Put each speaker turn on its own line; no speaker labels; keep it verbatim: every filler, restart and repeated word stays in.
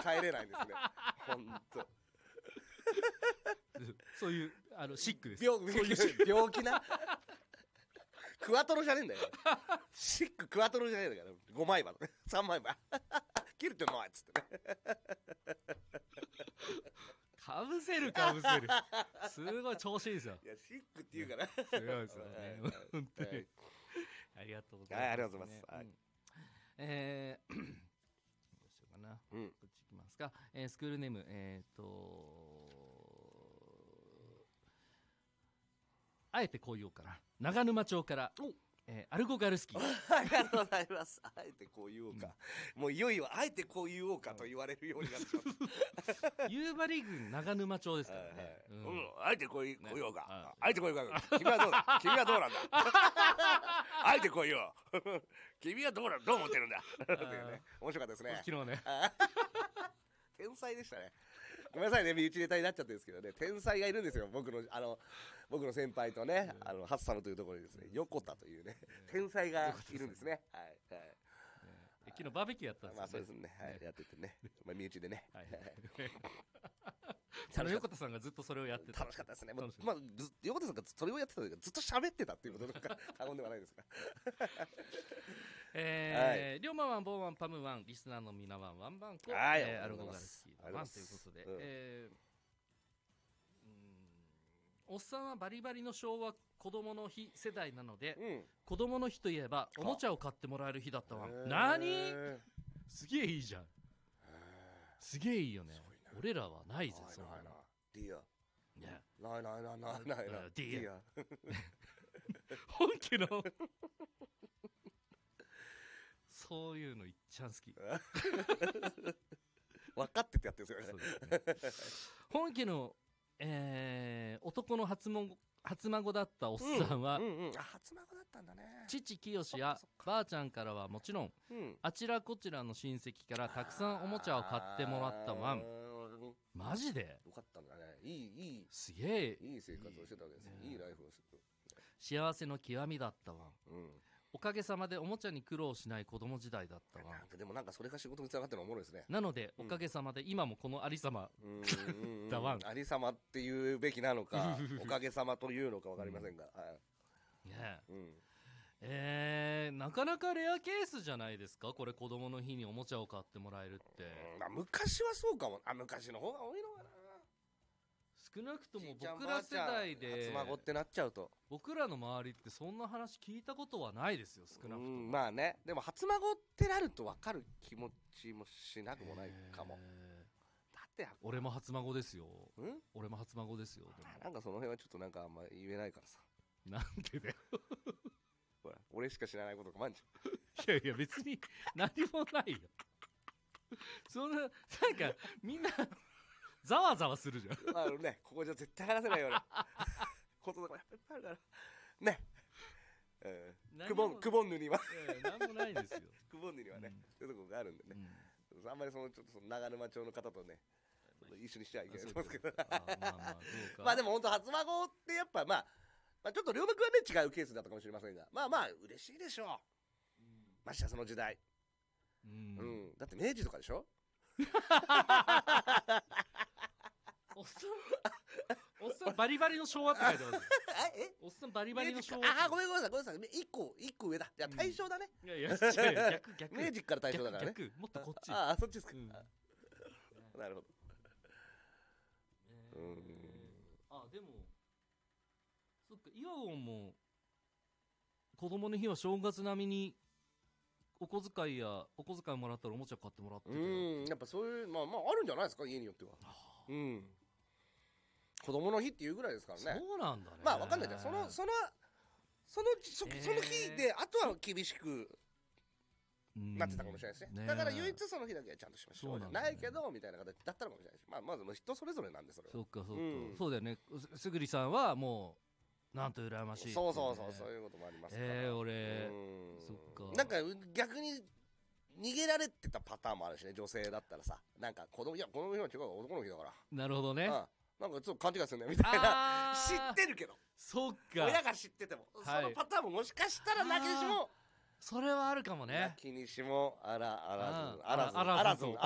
帰れないんですねほんと
そういうあのシックです。
病そういう病気なクワトロじゃねえんだよシッククワトロじゃねえんだからごまい刃さんまい刃切るってうまいっつってね
かぶせるかぶせるすごい調子いいですよ。
いやシックって言うから
すごいですよね本当に、はい、ありがとうございます、ね、
はいありがとうございます、はい、
うん、えー、どうしようかな、うん、こっちいきますか、えー、スクールネームえっ、ー、とあえてこう言おうかな、長沼町からえー、アルゴガルスキー
ありがとうございます。あえてこう言おうか、うん、もういよいよあえてこう言おうかと言われるようになってしまった
夕張郡長沼町ですからね、はいはい、
うんうん、あえてこう言おうか、
ね、
あえてこう言おうか君はどうだ君はどうなんだあえてこう言おう君はどうなどう思ってるんだっていうね、面白かったですね
昨日ね
天才でしたね。ごめんなさいね、身内ネタになっちゃってるんですけどね、天才がいるんですよ、僕のあの僕の先輩とね、あのハッサムというところにですね、横田というね、天才がいるんですね。はいはい。
え昨日バーベキューやったんですよね。
まあそうですね、はい、やっててね、まあ身内でね。はい。
あの横田さんがずっとそれをやってた。
楽しかったですね。まあ、まあ、横田さんがそれをやってたというかずっと喋ってたっていうことが過言ではないですか。
えー、龍馬ワンボーワンパムワンリスナーの皆ワンワンバンコ、
はい、
えー、アルゴガルスキーワンということで、うん、えー、うんおっさんはバリバリの昭和子供の日世代なので、うん、子供の日といえばおもちゃを買ってもらえる日だったわ。なにすげえいいじゃん。すげえいいよね。俺らはないぜ。そんなの
ディア
ね、
ないないないないないない
ディア本家のそういうのいっちゃん好き
分かっててやってるんですよね。
本家の、えー、男の初孫初孫だったおっさんは、うんうんうん、
あ初孫だったんだね。
父清やばあちゃんからはもちろん、うん、あちらこちらの親戚からたくさんおもちゃを買ってもらったワン。マジで
よかったんだね。いいいい
すげえ
いい生活をしてたわけです。いいライフをしてた。
幸せの極みだったわ、うん、おかげさまでおもちゃに苦労しない子供時代だったわ。
なんかでもなんかそれが仕事につながってるのおもろいですね。
なので、うん、おかげさまで今もこのありさまだわん。
ありさまっていうべきなのかおかげさまというのか分かりませんが、うん、はい、
ねえ、うんえー、なかなかレアケースじゃないですかこれ。子供の日におもちゃを買ってもらえるって、
うん、まあ、昔はそうかも。あ昔の方が多いのかな。
少なくとも僕ら世代で
初孫ってなっちゃうと
僕らの周りってそんな話聞いたことはないですよ。少なくとも。
まあね、でも初孫ってなると分かる気持ちもしなくもないかも。だって
俺も初孫ですよ。ん俺も初孫ですよ。でも
なんかその辺はちょっとなんかあんま言えないからさ。
なんでだよ
ほら俺しか知らないことがまんじ
ゃん。いやいや別に何もないよそんななんかみんなざわざわするじゃん。
あのね、ここじゃ絶対話せないようなこととかいっぱいあるからね。うん、クボンクボンヌには
何もないですよ。
クボンヌにはね、うん、そういうとこがあるんでね、うん、あんまりそのちょっとその長沼町の方とね一緒にしちゃいけないと思うんですけど、まあまあまあまあでも本当初孫ってやっぱまあ、まあ、ちょっと龍馬君はね違うケースだったかもしれませんが、まあまあ嬉しいでしょう、うん、ましてやその時代、うんうん、だって明治とかでしょ
おっさんおっさんバリバリの昭和って書いてますえおっさんバリバリの昭和。
あごめんごめんなさいごめんなさい一個一個上だ。じゃあ大正だね、
うん、いやいや違うよ逆逆
明治から大正だからね。
逆逆もっとこっち。
ああそっちですか、うん、なるほど、
えー、うんあでもそっかイワゴンも子供の日は正月並みにお小遣いやお小遣いもらったらおもちゃ買ってもらってて、
うんやっぱそういうまあまああるんじゃないですか家によっては。うん子供の日っていうぐらいですからね。
そうなんだね。
まあわかんないけどそのそのそのそ, その日であとは厳しくなってたかもしれないです ね, ねだから唯一その日だけはちゃんとしましょうじゃないけどみたいな形だったのかもしれないし、まあまず人それぞれなんでそれは。
そうかそうか、うん、そうだよね。すぐりさんはもうなんと羨ましい、ね、
そうそうそうそういうこともありますから。
えー、俺そっか
なんか逆に逃げられてたパターンもあるしね。女性だったらさなんか子供いや子供の日は違う男の日だから。な
るほどね。ああ
なんかちょっと勘違いするねみたいな知ってるけど
そっか
親が知ってても、はい、そのパターンももしかしたらなきにしも
それはあるかもね。
なきにしもあらあらず
あらずあらず